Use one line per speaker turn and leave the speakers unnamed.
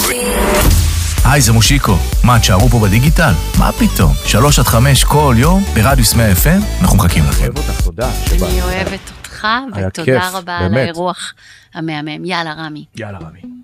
היי, זה מושיקו. מה, תשארו פה בדיגיטל? מה פתאום? 3-5 כל יום ברדיוס 100 FM, אנחנו מחכים לכם.
אוהב אותך, תודה.
אני אוהבת אותך, ותודה רבה על האירוח המהמם. יאללה, רמי.
יאללה, רמי.